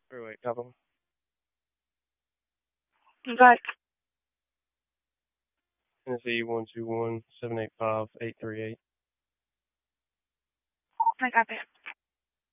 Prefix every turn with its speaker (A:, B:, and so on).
A: 308 capital.
B: Okay.
A: Tennessee 121-785-838.
B: I got that.